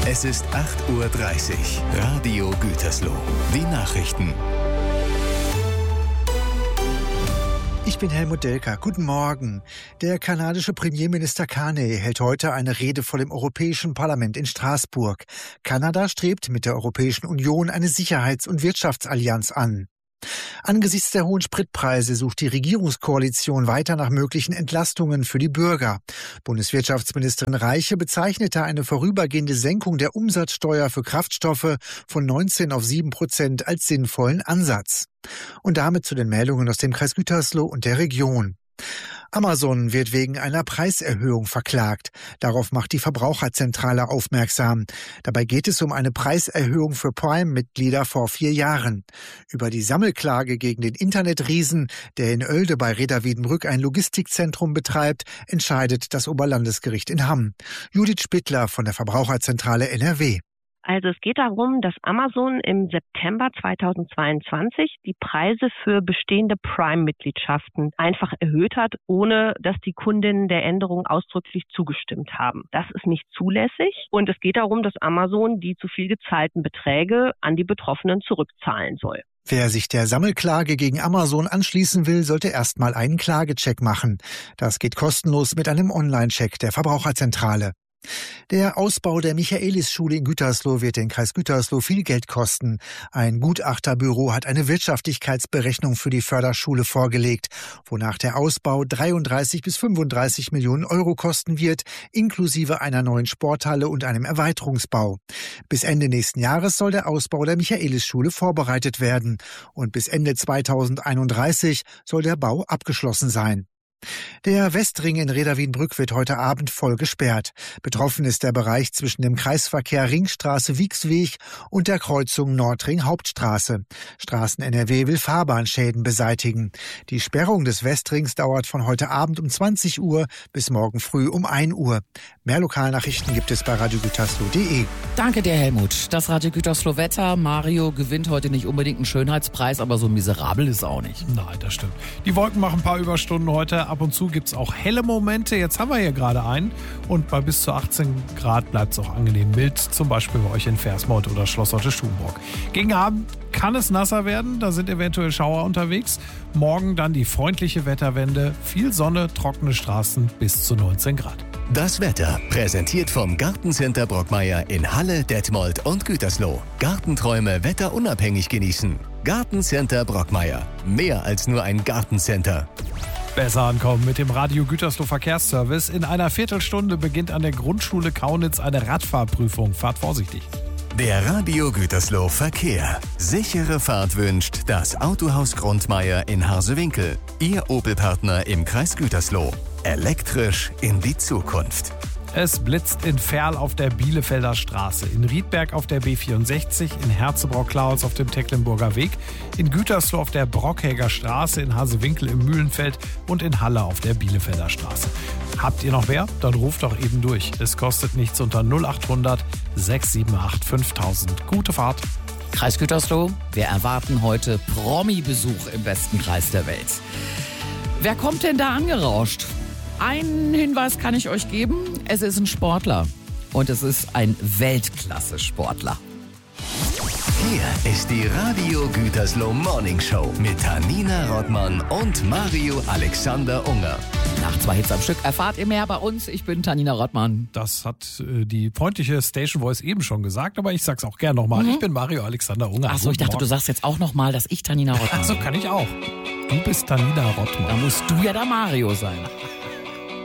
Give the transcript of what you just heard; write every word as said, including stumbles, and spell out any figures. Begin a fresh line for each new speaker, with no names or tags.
Es ist acht Uhr dreißig. Radio Gütersloh. Die Nachrichten.
Ich bin Helmut Delker. Guten Morgen. Der kanadische Premierminister Carney hält heute eine Rede vor dem Europäischen Parlament in Straßburg. Kanada strebt mit der Europäischen Union eine Sicherheits- und Wirtschaftsallianz an. Angesichts der hohen Spritpreise sucht die Regierungskoalition weiter nach möglichen Entlastungen für die Bürger. Bundeswirtschaftsministerin Reiche bezeichnete eine vorübergehende Senkung der Umsatzsteuer für Kraftstoffe von neunzehn auf sieben Prozent als sinnvollen Ansatz. Und damit zu den Meldungen aus dem Kreis Gütersloh und der Region. Amazon wird wegen einer Preiserhöhung verklagt. Darauf macht die Verbraucherzentrale aufmerksam. Dabei geht es um eine Preiserhöhung für Prime-Mitglieder vor vier Jahren. Über die Sammelklage gegen den Internetriesen, der in Oelde bei Reda-Wiedenbrück ein Logistikzentrum betreibt, entscheidet das Oberlandesgericht in Hamm. Judith Spittler von der Verbraucherzentrale N R W.
Also es geht darum, dass Amazon im September zweitausendzweiundzwanzig die Preise für bestehende Prime-Mitgliedschaften einfach erhöht hat, ohne dass die Kundinnen der Änderung ausdrücklich zugestimmt haben. Das ist nicht zulässig und es geht darum, dass Amazon die zu viel gezahlten Beträge an die Betroffenen zurückzahlen soll.
Wer sich der Sammelklage gegen Amazon anschließen will, sollte erstmal einen Klagecheck machen. Das geht kostenlos mit einem Online-Check der Verbraucherzentrale. Der Ausbau der Michaelisschule in Gütersloh wird den Kreis Gütersloh viel Geld kosten. Ein Gutachterbüro hat eine Wirtschaftlichkeitsberechnung für die Förderschule vorgelegt, wonach der Ausbau dreiunddreißig bis fünfunddreißig Millionen Euro kosten wird, inklusive einer neuen Sporthalle und einem Erweiterungsbau. Bis Ende nächsten Jahres soll der Ausbau der Michaelisschule vorbereitet werden und bis Ende zweitausendeinunddreißig soll der Bau abgeschlossen sein. Der Westring in Reda-Wiedenbrück wird heute Abend voll gesperrt. Betroffen ist der Bereich zwischen dem Kreisverkehr Ringstraße-Wiegsweg und der Kreuzung Nordring-Hauptstraße. Straßen N R W will Fahrbahnschäden beseitigen. Die Sperrung des Westrings dauert von heute Abend um zwanzig Uhr bis morgen früh um ein Uhr. Mehr Lokalnachrichten gibt es bei radio gütersloh punkt de.
Danke dir, Helmut. Das Radio Gütersloh Wetter. Mario gewinnt heute nicht unbedingt einen Schönheitspreis, aber so miserabel ist auch nicht.
Nein, das stimmt. Die Wolken machen ein paar Überstunden heute. Ab und zu gibt es auch helle Momente. Jetzt haben wir hier gerade einen. Und bei bis zu achtzehn Grad bleibt es auch angenehm mild. Zum Beispiel bei euch in Versmold oder Schloss Lotte-Schulenburg. Gegen Abend kann es nasser werden. Da sind eventuell Schauer unterwegs. Morgen dann die freundliche Wetterwende. Viel Sonne, trockene Straßen bis zu neunzehn Grad.
Das Wetter präsentiert vom Gartencenter Brockmeier in Halle, Detmold und Gütersloh. Gartenträume wetterunabhängig genießen. Gartencenter Brockmeier. Mehr als nur ein Gartencenter.
Besser ankommen mit dem Radio Gütersloh Verkehrsservice. In einer Viertelstunde beginnt an der Grundschule Kaunitz eine Radfahrprüfung. Fahrt vorsichtig.
Der Radio Gütersloh Verkehr. Sichere Fahrt wünscht das Autohaus Grundmeier in Harsewinkel. Ihr Opel-Partner im Kreis Gütersloh. Elektrisch in die Zukunft.
Es blitzt in Verl auf der Bielefelder Straße, in Riedberg auf der B vierundsechzig, in Herzebrock-Klaus auf dem Tecklenburger Weg, in Gütersloh auf der Brockhäger Straße, in Hasewinkel im Mühlenfeld und in Halle auf der Bielefelder Straße. Habt ihr noch wer? Dann ruft doch eben durch. Es kostet nichts unter null acht hundert sechs sieben acht fünftausend. Gute Fahrt.
Kreis Gütersloh, wir erwarten heute Promi-Besuch im besten Kreis der Welt. Wer kommt denn da angerauscht? Einen Hinweis kann ich euch geben. Es ist ein Sportler. Und es ist ein Weltklasse-Sportler.
Hier ist die Radio Gütersloh Morning Show mit Tanina Rottmann und Mario Alexander Unger.
Nach zwei Hits am Stück erfahrt ihr mehr bei uns. Ich bin Tanina Rottmann.
Das hat äh, die freundliche Station Voice eben schon gesagt, aber ich sag's auch gern nochmal. Mhm. Ich bin Mario Alexander Unger.
Achso, ich dachte,
Morgen.
Du sagst jetzt auch nochmal, dass ich Tanina Rottmann bin.
Achso, kann ich auch. Du bist Tanina Rottmann.
Da musst du ja der Mario sein.